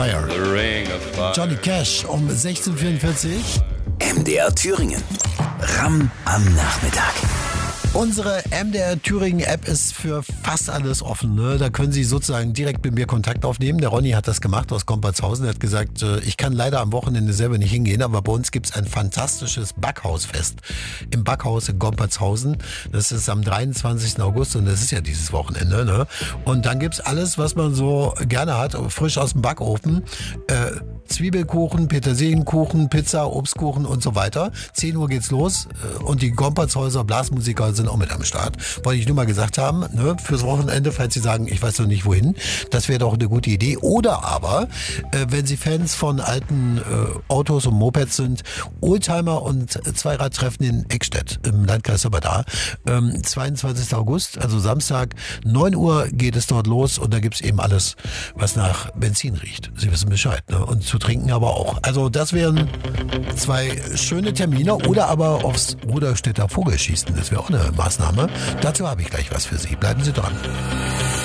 Johnny Cash um 16:44. MDR Thüringen. Ram am Nachmittag. Unsere MDR Thüringen App ist für fast alles offen. Ne? Da können Sie sozusagen direkt mit mir Kontakt aufnehmen. Der Ronny hat das gemacht aus Gompertshausen. Er hat gesagt, ich kann leider am Wochenende selber nicht hingehen, aber bei uns gibt es ein fantastisches Backhausfest im Backhaus in Gompertshausen. Das ist am 23. August und das ist ja dieses Wochenende. Ne? Und dann gibt es alles, was man so gerne hat, frisch aus dem Backofen. Zwiebelkuchen, Petersilienkuchen, Pizza, Obstkuchen und so weiter. 10 Uhr geht's los und die Gompertshäuser Blasmusiker sind auch mit am Start. Wollte ich nur mal gesagt haben, ne, fürs Wochenende, falls Sie sagen, ich weiß noch nicht wohin, das wäre doch eine gute Idee. Oder aber, wenn Sie Fans von alten Autos und Mopeds sind, Oldtimer und Zweiradtreffen in Eckstedt im Landkreis Oberda. 22. August, also Samstag, 9 Uhr geht es dort los und da gibt's eben alles, was nach Benzin riecht. Sie wissen Bescheid, ne? Und zu trinken aber auch. Also das wären 2 schöne Termine oder aber aufs Ruderstädter Vogelschießen. Das wäre auch eine Maßnahme. Dazu habe ich gleich was für Sie. Bleiben Sie dran.